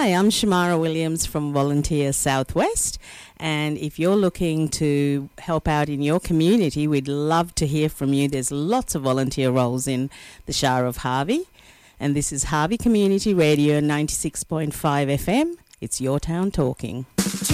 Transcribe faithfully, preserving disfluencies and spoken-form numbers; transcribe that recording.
Hi, I'm Shamara Williams from Volunteer Southwest, and if you're looking to help out in your community, we'd love to hear from you. There's lots of volunteer roles in the Shire of Harvey, and this is Harvey Community Radio ninety-six point five F M. It's your town talking.